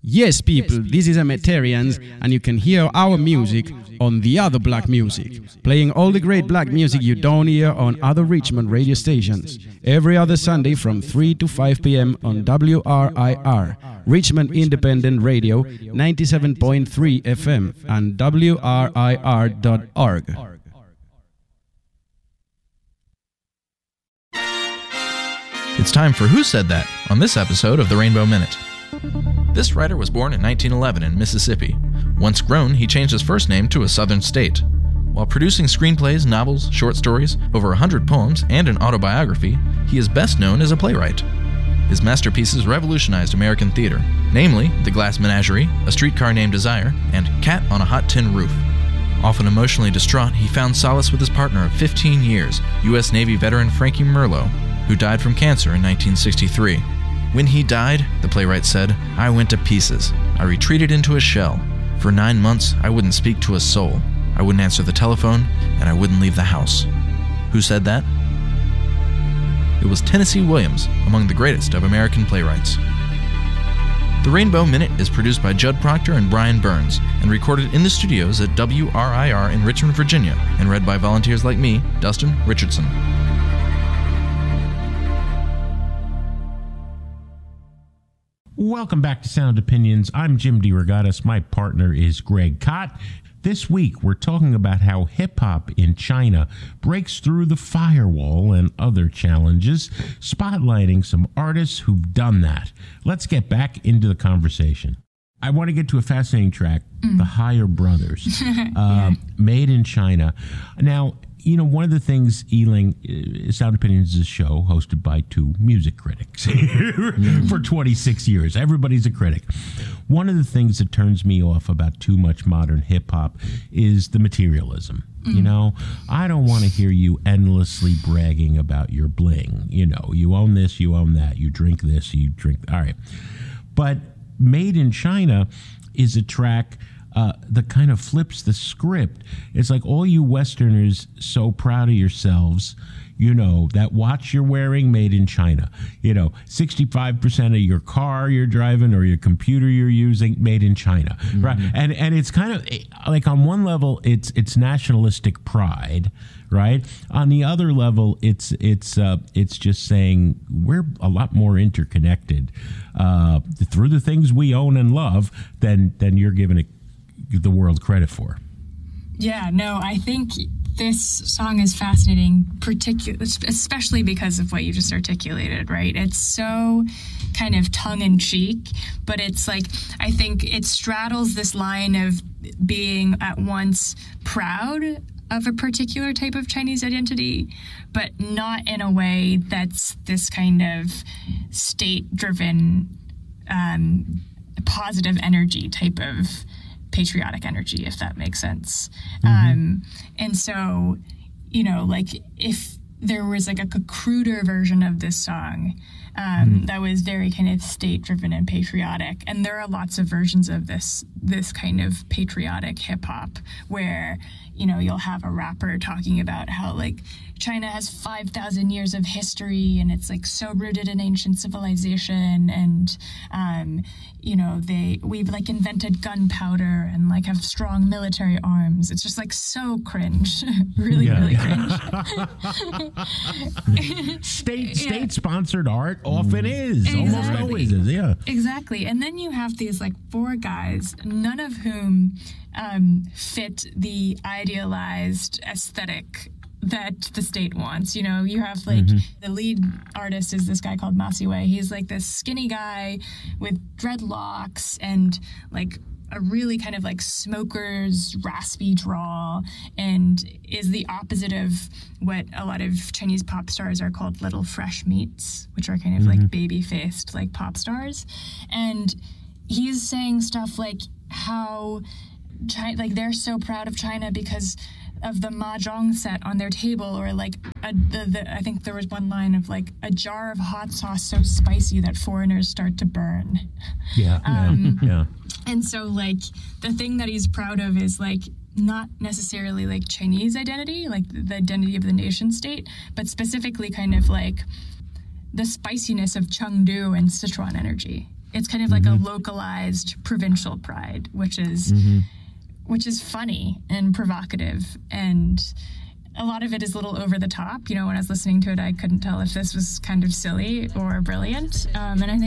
Yes, people, this is Emetarians, and you can hear our music on the other black music, playing all the great black music you don't hear on other Richmond radio stations. Every other Sunday from 3 to 5 p.m. on WRIR, Richmond Independent Radio, 97.3 FM, and WRIR.org. It's time for Who Said That on this episode of the Rainbow Minute. This writer was born in 1911 in Mississippi. Once grown, he changed his first name to a southern state. While producing screenplays, novels, short stories, over 100 poems, and an autobiography, he is best known as a playwright. His masterpieces revolutionized American theater, namely The Glass Menagerie, A Streetcar Named Desire, and Cat on a Hot Tin Roof. Often emotionally distraught, he found solace with his partner of 15 years, U.S. Navy veteran Frankie Merlo, who died from cancer in 1963. When he died, the playwright said, "I went to pieces. I retreated into a shell. For 9 months, I wouldn't speak to a soul. I wouldn't answer the telephone, and I wouldn't leave the house." Who said that? It was Tennessee Williams, among the greatest of American playwrights. The Rainbow Minute is produced by Judd Proctor and Brian Burns, and recorded in the studios at WRIR in Richmond, Virginia, and read by volunteers like me, Dustin Richardson. Welcome back to Sound Opinions. I'm Jim DeRogatis. My partner is Greg Kot. This week, we're talking about how hip-hop in China breaks through the firewall and other challenges, spotlighting some artists who've done that. Let's get back into the conversation. I want to get to a fascinating track, The Higher Brothers, Made in China. Now, you know, one of the things, Ealing, Sound Opinions is a show hosted by two music critics for 26 years. Everybody's a critic. One of the things that turns me off about too much modern hip-hop is the materialism. You know, I don't want to hear you endlessly bragging about your bling. You know, you own this, you own that, you drink this, you drink... All right. But Made in China is a track... that kind of flips the script. It's like all you Westerners so proud of yourselves, you know, that watch you're wearing made in China. You know, 65% of your car you're driving or your computer you're using made in China, right? And it's kind of like on one level it's nationalistic pride, right? On the other level it's just saying we're a lot more interconnected through the things we own and love than you're giving it the world credit for. Yeah, no, I think this song is fascinating, especially because of what you just articulated, right? It's so kind of tongue-in-cheek, but it's like, I think it straddles this line of being at once proud of a particular type of Chinese identity, but not in a way that's this kind of state-driven, positive energy type of patriotic energy, if that makes sense. And so, you know, like if there was like a cruder version of this song that was very kind of state-driven and patriotic, and there are lots of versions of this kind of patriotic hip-hop where, you know, you'll have a rapper talking about how like China has 5,000 years of history and it's like so rooted in ancient civilization, and you know, we've like invented gunpowder and like have strong military arms. It's just like so cringe. really cringe. State sponsored art often is. Exactly. Almost always is, yeah. Exactly. And then you have these like four guys, none of whom fit the idealized aesthetic that the state wants. You know, you have like the lead artist is this guy called Ma Siwei. He's like this skinny guy with dreadlocks and like a really kind of like smoker's raspy drawl, and is the opposite of what a lot of Chinese pop stars are called little fresh meats, which are kind of like baby-faced like pop stars. And he's saying stuff like how like they're so proud of China because of the mahjong set on their table, or like I think there was one line of like a jar of hot sauce so spicy that foreigners start to burn. Yeah. And so like the thing that he's proud of is like not necessarily like Chinese identity, like the identity of the nation state, but specifically kind of like the spiciness of Chengdu and Sichuan energy. It's kind of like a localized provincial pride, which is funny and provocative, and a lot of it is a little over the top. When I was listening to it, I couldn't tell if this was kind of silly or brilliant, and I think